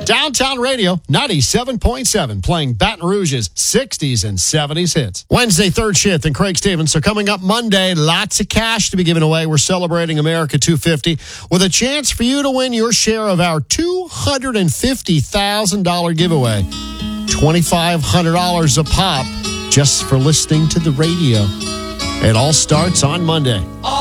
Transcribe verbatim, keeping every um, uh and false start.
Downtown Radio, ninety-seven point seven, playing Baton Rouge's sixties and seventies hits. Wednesday, third shift, and Craig Stevens. So coming up Monday, lots of cash to be given away. We're celebrating America two fifty with a chance for you to win your share of our two hundred fifty thousand dollars giveaway. twenty-five hundred dollars a pop just for listening to the radio. It all starts on Monday.